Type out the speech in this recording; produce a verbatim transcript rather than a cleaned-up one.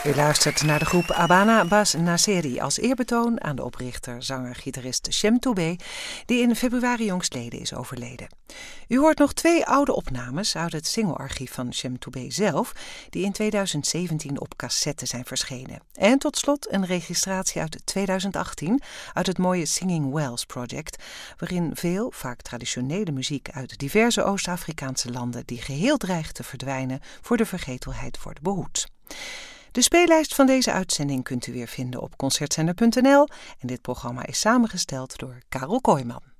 U luistert naar de groep Abana Bas Nasseri als eerbetoon aan de oprichter, zanger, gitarist Chem Toubé, die in februari jongstleden is overleden. U hoort nog twee oude opnames uit het singlearchief van Chem Toubé zelf, die in tweeduizend zeventien op cassette zijn verschenen. En tot slot een registratie uit tweeduizend achttien uit het mooie Singing Wells Project, waarin veel, vaak traditionele muziek uit diverse Oost-Afrikaanse landen die geheel dreigt te verdwijnen voor de vergetelheid worden behoed. De speellijst van deze uitzending kunt u weer vinden op concertzender punt n l en dit programma is samengesteld door Karel Kooijman.